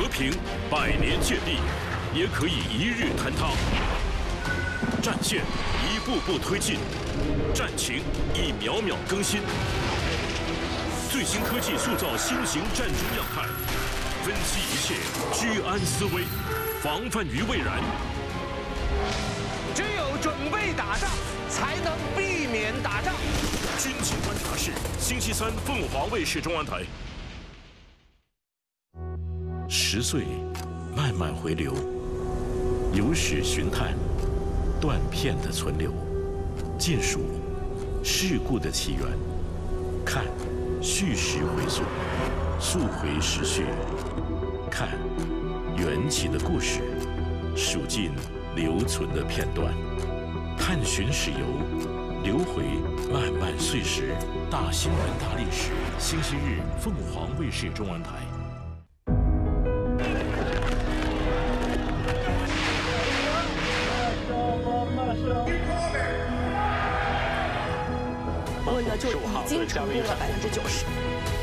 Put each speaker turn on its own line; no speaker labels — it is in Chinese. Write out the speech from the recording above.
平100年建立，也可以1日坍塌。战线一步步推进，战情一秒秒更新。最新科技塑造新型战争样态，分析一切，居安思危，防范于未然。
只有准备打仗，才能避免打仗。
军情观察室，星期三凤凰卫视中央台。10岁，慢慢回流，由史寻探，断片的存留，尽数事故的起源，看叙事回溯，溯回时序，看缘起的故事，数尽留存的片段，探寻史游，流回漫漫岁时，大新闻大历史。星期日，凤凰卫视中央台。
就已经成功了90%。